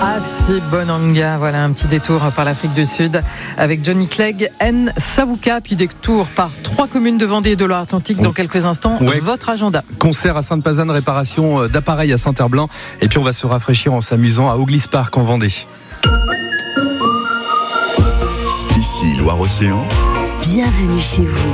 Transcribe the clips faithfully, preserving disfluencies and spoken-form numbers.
Asi Bonanga, voilà un petit détour par l'Afrique du Sud avec Johnny Clegg, N Savuka, puis détour par trois communes de Vendée et de Loire-Atlantique dans quelques instants. Ouais. Votre agenda. Concert à Sainte-Pazanne, réparation d'appareils à Saint-Herblain, et puis on va se rafraîchir en s'amusant à Auglis Park en Vendée. Ici Loire-Océan. Bienvenue chez vous.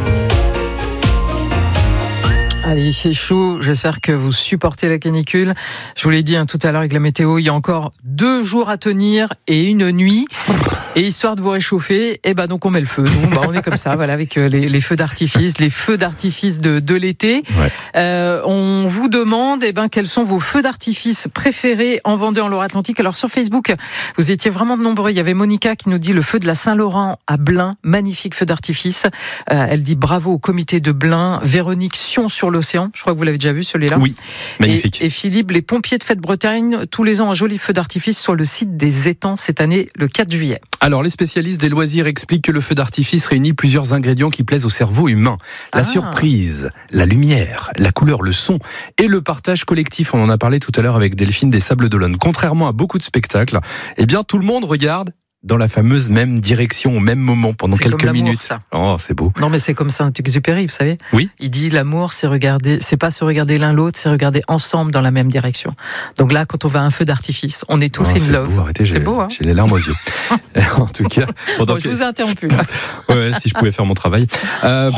Allez, il fait chaud, j'espère que vous supportez la canicule. Je vous l'ai dit hein, tout à l'heure avec la météo, il y a encore deux jours à tenir et une nuit. Et histoire de vous réchauffer, eh ben donc on met le feu. Nous, bah on est comme ça, voilà, avec les, les feux d'artifice, les feux d'artifice de, de l'été. Ouais. Euh, on vous demande, eh ben quels sont vos feux d'artifice préférés en Vendée, en Loire-Atlantique. Alors sur Facebook, vous étiez vraiment de nombreux. Il y avait Monica qui nous dit le feu de la Saint-Laurent à Blain, magnifique feu d'artifice. Euh, elle dit bravo au comité de Blain. Véronique Sion sur l'océan, je crois que vous l'avez déjà vu celui-là. Oui, magnifique. Et, et Philippe, les pompiers de Fête-Bretagne, tous les ans un joli feu d'artifice sur le site des étangs cette année, le quatre juillet. Alors, les spécialistes des loisirs expliquent que le feu d'artifice réunit plusieurs ingrédients qui plaisent au cerveau humain. La ah. surprise, la lumière, la couleur, le son et le partage collectif. On en a parlé tout à l'heure avec Delphine des Sables d'Olonne. Contrairement à beaucoup de spectacles, eh bien, tout le monde regarde dans la fameuse même direction, au même moment, pendant c'est quelques comme minutes. Ça. Oh, c'est beau. Non, mais c'est comme Saint-Exupéry, vous savez. Oui. Il dit l'amour, c'est regarder, c'est pas se regarder l'un l'autre, c'est regarder ensemble dans la même direction. Donc là, quand on va à un feu d'artifice, on est tous oh, in c'est love. Beau, arrêtez, c'est j'ai, beau, hein. J'ai les larmes aux yeux. En tout cas, pendant bon, que... je vous ai interrompu. Ouais, si je pouvais faire mon travail. Euh...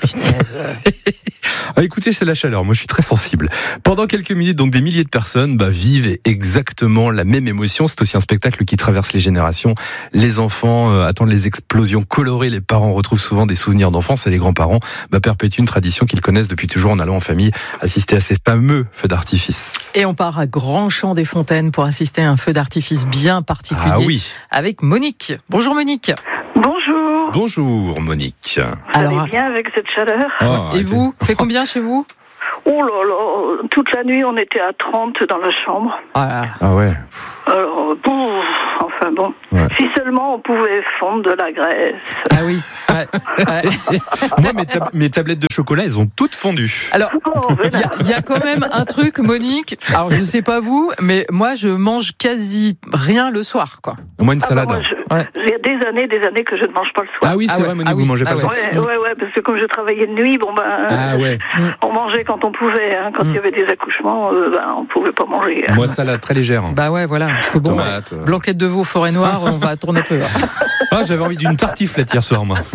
Ah, écoutez, c'est la chaleur. Moi, je suis très sensible. Pendant quelques minutes, donc des milliers de personnes bah, vivent exactement la même émotion. C'est aussi un spectacle qui traverse les générations. Les enfants euh, attendent les explosions colorées. Les parents retrouvent souvent des souvenirs d'enfance et les grands-parents bah, perpétuent une tradition qu'ils connaissent depuis toujours en allant en famille assister à ces fameux feux d'artifice. Et on part à Grand-Champ-des-Fontaines pour assister à un feu d'artifice bien particulier. Ah oui. Avec Monique. Bonjour Monique. Bonjour. Bonjour Monique. Vous allez bien avec cette chaleur? Oh, et vous, fait combien chez vous? Oh là là, toute la nuit on était à trente dans la chambre. Ah, ah ouais. Alors, bon, enfin bon, ouais. Si seulement on pouvait fondre de la graisse. Ah oui. Ouais. Ouais. Moi, mes, tab- mes tablettes de chocolat, elles ont toutes fondu. Alors, il oh, y, y a quand même un truc, Monique. Alors, je sais pas vous, mais moi, je mange quasi rien le soir, quoi. Au moins une salade. Ah bah moi, je, ouais. Il y a des années, des années que je ne mange pas le soir. Ah oui, c'est ah vrai, ouais. Monique, ah vous oui. mangez pas ah le soir. Ouais, ouais, ouais, parce que comme je travaillais de nuit, bon ben, ah ouais. on mangeait quand on pouvait. Hein. Quand il mm. y avait des accouchements, euh, ben, on pouvait pas manger. Hein. Moi, salade très légère. Bah ouais, voilà. Parce que bon, Tomate, euh... blanquette de veau, forêt noire, on va tourner peu. Ah, j'avais envie d'une tartiflette hier soir, moi.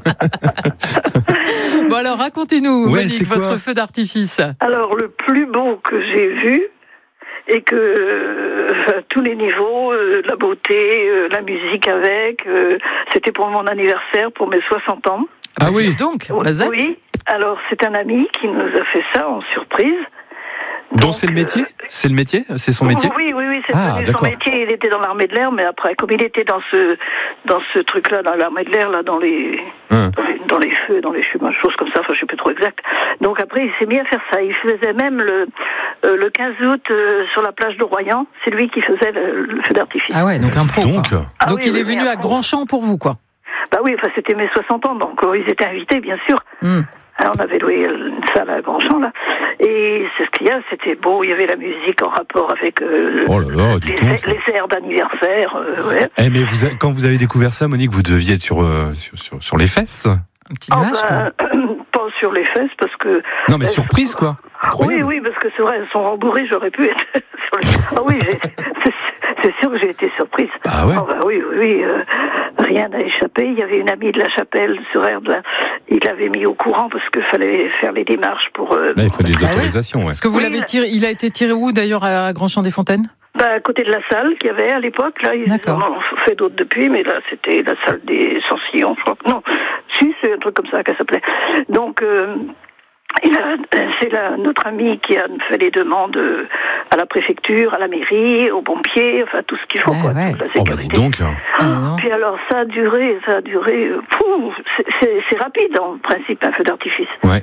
Bon alors, racontez-nous, ouais, Monique, votre feu d'artifice. Alors, le plus beau que j'ai vu, et que euh, tous les niveaux, euh, la beauté, euh, la musique avec, euh, c'était pour mon anniversaire, pour mes soixante ans. Ah, ah oui, donc, oui. Alors, c'est un ami qui nous a fait ça en surprise. Donc, Donc c'est le métier C'est le métier C'est son métier Oui, oui, oui, c'est ah, son métier. Il était dans l'armée de l'air, mais après, comme il était dans ce dans ce truc-là, dans l'armée de l'air, là, dans les, hum. dans les dans les feux, dans les chemins, choses comme ça, enfin, je sais plus trop exact. Donc après, il s'est mis à faire ça. Il faisait même le euh, le quinze août euh, sur la plage de Royan. C'est lui qui faisait le, le feu d'artifice. Ah ouais, donc un pro. Donc, ah, donc oui, il oui, est venu à Grand-Champ pour vous, quoi. Bah oui, enfin, c'était mes soixante ans, donc euh, ils étaient invités, bien sûr. Hum. Alors, on avait loué une salle à Grand-Champ, là. Et c'est ce qu'il y a, c'était beau. Il y avait la musique en rapport avec euh, oh là là, les, les airs d'anniversaire. Euh, ouais. Eh, mais vous, quand vous avez découvert ça, Monique, vous deviez être sur, euh, sur, sur, sur les fesses. Un petit nuage, oh, bah, quoi. Pas sur les fesses, parce que... Non, mais surprise, quoi. Incroyable. Oui, oui, parce que c'est vrai, elles sont rembourrées, j'aurais pu être sur les... Ah oui, j'ai... c'est, c'est sûr que j'ai été surprise. Ah ouais. Oh, bah oui, oui, oui. Euh, rien n'a échappé. Il y avait une amie de la chapelle sur Herbla. Il l'avait mis au courant parce qu'il fallait faire les démarches pour... Euh, Là, il faut des ah autorisations, ouais. ouais. Est-ce que vous oui, l'avez tiré... Il a été tiré où, d'ailleurs, à Grand-Champ-des-Fontaines? Bah, à côté de la salle qu'il y avait à l'époque, là, ils D'accord. en ont fait d'autres depuis, mais là, c'était la salle des Cent-Sillons, je crois. Non, si, c'est un truc comme ça qu'elle s'appelait. Donc, euh, il a, c'est la, notre ami qui a fait les demandes à la préfecture, à la mairie, aux pompiers, enfin, tout ce qu'il faut, ouais, quoi, ouais. toute la sécurité. Oh, bah, dis donc. Ah, puis alors, ça a duré, ça a duré, pouf, c'est, c'est, c'est rapide, en principe, un feu d'artifice. Ouais.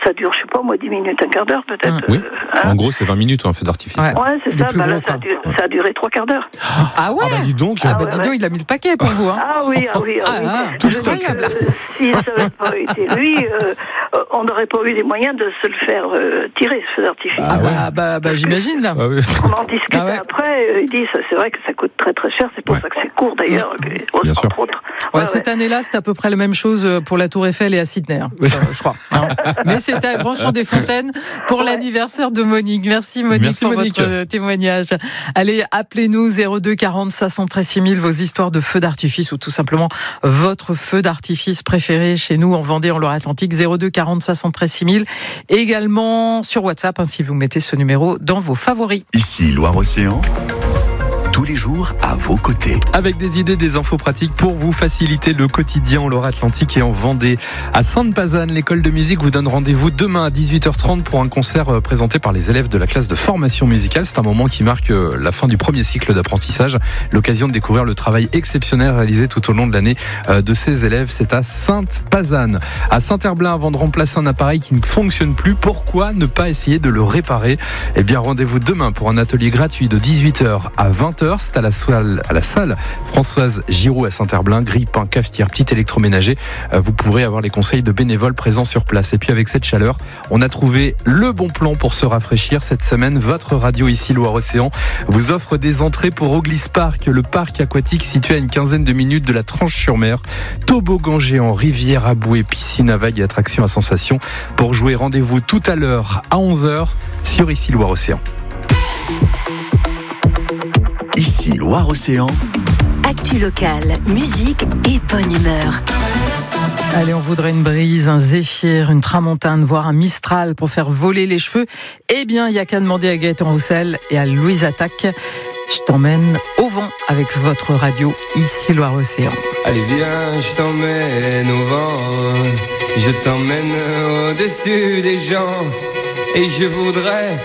ça dure, je sais pas, moi, dix minutes, un quart d'heure peut-être. Ah, oui. Hein. En gros, c'est vingt minutes, un feu d'artifice. Ouais, ouais c'est ça. Bah, là, gros, ça, a duré, ça a duré trois quarts d'heure. Ah ouais. Ah bah dis donc. Ah Ah bah ouais, dis ouais. donc, il a mis le paquet pour vous. Hein. Ah oui, ah oui, ah oui. Ah, tout le Je stock. dis que, euh, si ça n'avait pas été lui, euh, euh, on n'aurait pas eu les moyens de se le faire euh, tirer, ce feu d'artifice. Ah bah, bah, bah j'imagine là. Ah oui. On en discutait Ah ouais. après, euh, il dit, ça, c'est vrai que ça coûte très très cher, c'est pour Ouais. ça que c'est court d'ailleurs, que- Bien entre sûr. autres. Ouais, Ouais, cette ouais. année-là, c'était à peu près la même chose pour la Tour Eiffel et à Sydney, hein, euh, je crois. Hein. Mais c'était à Grandchamp-des-Fontaines pour l'anniversaire de Monique. Merci Monique Merci, pour Monique. votre témoignage. Allez, appelez-nous zéro deux quarante soixante-treize six mille vos histoires de feux d'artifice ou tout simplement votre feu d'artifice préféré chez nous en Vendée, en Loire-Atlantique. zéro deux quarante soixante-treize six mille. Et également sur WhatsApp, hein, si vous mettez ce numéro dans vos favoris. Ici Loire-Océan, tous les jours à vos côtés. Avec des idées, des infos pratiques pour vous faciliter le quotidien en Loire-Atlantique et en Vendée. À Sainte-Pazanne, l'école de musique vous donne rendez-vous demain à dix-huit heures trente pour un concert présenté par les élèves de la classe de formation musicale. C'est un moment qui marque la fin du premier cycle d'apprentissage. L'occasion de découvrir le travail exceptionnel réalisé tout au long de l'année de ces élèves. C'est à Sainte-Pazanne. À Saint-Herblain, avant de remplacer un appareil qui ne fonctionne plus, pourquoi ne pas essayer de le réparer? Eh bien, rendez-vous demain pour un atelier gratuit de dix-huit heures à vingt heures. C'est à la, salle, à la salle Françoise Giraud à Saint-Herblain. Grille, pain, cafetière, petit électroménager. Vous pourrez avoir les conseils de bénévoles présents sur place. Et puis avec cette chaleur, on a trouvé le bon plan pour se rafraîchir. Cette semaine, votre radio ici Loire-Océan vous offre des entrées pour Oglis Park, le parc aquatique situé à une quinzaine de minutes de la Tranche-sur-Mer. Toboggan géant, rivière à bouée, piscine à vagues et attractions à sensations. Pour jouer, rendez-vous tout à l'heure à onze heures sur ici Loire-Océan. Ici Loire-Océan, Actu locale, musique et bonne humeur. Allez, on voudrait une brise, un zéphyr, une tramontane, voire un mistral pour faire voler les cheveux. Eh bien, il n'y a qu'à demander à Gaëtan Roussel et à Louise Attaque. Je t'emmène au vent avec votre radio ici Loire-Océan. Allez viens, je t'emmène au vent, je t'emmène au-dessus des gens, et je voudrais